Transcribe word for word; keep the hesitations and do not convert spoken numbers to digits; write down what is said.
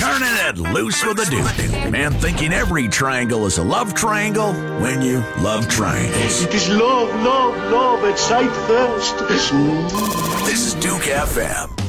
Turning it loose with a Duke. Man thinking every triangle is a love triangle when you love triangles. It is love, love, love at sight first. This is Duke F M.